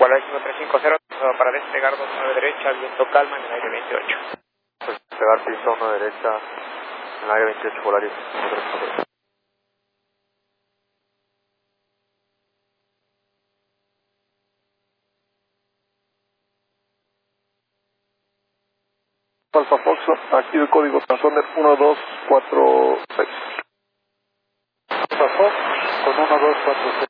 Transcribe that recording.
Polar 5350, para despegar 29 derecha, viento calma en el aire 28. Despegar pista 1 derecha, en el aire 28, Polaris 5350. Alfa Fox, aquí el código transponder 1246. Alfa Fox con 1246.